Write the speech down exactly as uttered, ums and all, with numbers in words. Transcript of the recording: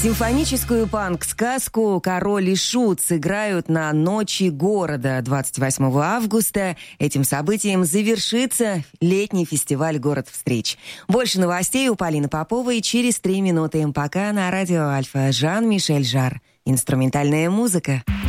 Симфоническую панк-сказку «Король и Шут» сыграют на Ночи города двадцать восьмого августа. Этим событием завершится летний фестиваль «Город встреч». Больше новостей у Полины Поповой через три минуты. Пока на радио Альфа. Жан-Мишель Жарр. Инструментальная музыка.